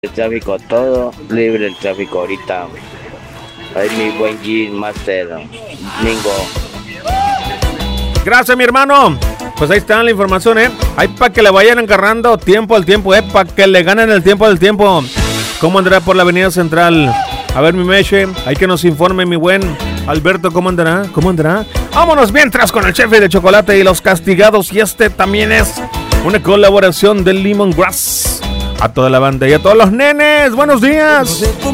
El tráfico, todo libre el tráfico ahorita. Ay, mi buen G Master Mingo. Gracias, mi hermano. Pues ahí está la información, Ahí para que le vayan agarrando tiempo al tiempo, para que le ganen el tiempo al tiempo. ¿Cómo andará por la avenida central? A ver, mi Meche, hay que nos informe, mi buen Alberto, ¿cómo andará? ¿Cómo andará? Vámonos mientras con el Chefe de Chocolate y los Castigados. Y este también es una colaboración del Lemongrass. A toda la banda y a todos los nenes, buenos días.